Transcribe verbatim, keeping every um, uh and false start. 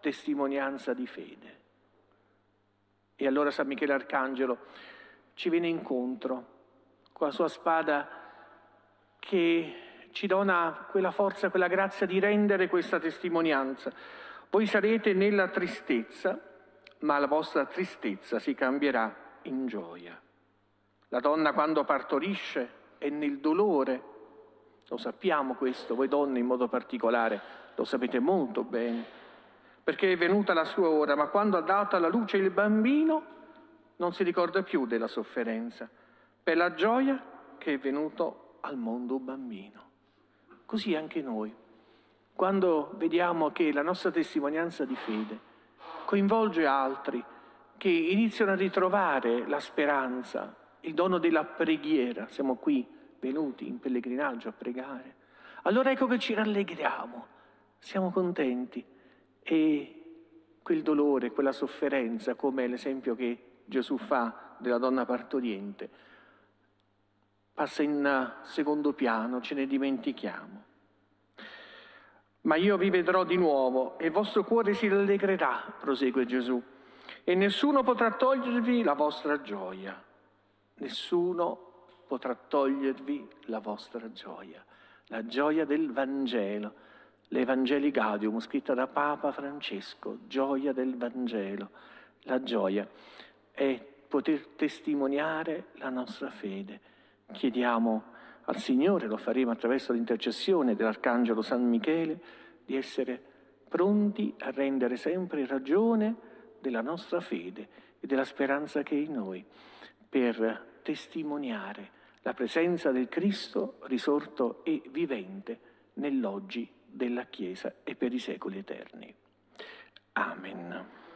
testimonianza di fede. E allora San Michele Arcangelo ci viene incontro con la sua spada che ci dona quella forza, quella grazia di rendere questa testimonianza. Voi sarete nella tristezza, ma la vostra tristezza si cambierà in gioia. La donna quando partorisce è nel dolore, lo sappiamo questo, voi donne in modo particolare, lo sapete molto bene, perché è venuta la sua ora, ma quando ha dato alla luce il bambino non si ricorda più della sofferenza, per la gioia che è venuto al mondo un bambino. Così anche noi, quando vediamo che la nostra testimonianza di fede coinvolge altri che iniziano a ritrovare la speranza, il dono della preghiera, siamo qui venuti in pellegrinaggio a pregare, allora ecco che ci rallegriamo, siamo contenti e quel dolore, quella sofferenza, come l'esempio che Gesù fa della donna partoriente, passa in secondo piano, ce ne dimentichiamo. Ma io vi vedrò di nuovo e il vostro cuore si rallegrerà, prosegue Gesù, e nessuno potrà togliervi la vostra gioia. Nessuno potrà togliervi la vostra gioia, la gioia del Vangelo, l'Evangeli Gaudium, scritta da Papa Francesco, gioia del Vangelo. La gioia è poter testimoniare la nostra fede. Chiediamo al Signore, lo faremo attraverso l'intercessione dell'Arcangelo San Michele, di essere pronti a rendere sempre ragione della nostra fede e della speranza che è in noi, per testimoniare la presenza del Cristo risorto e vivente nell'oggi della Chiesa e per i secoli eterni. Amen.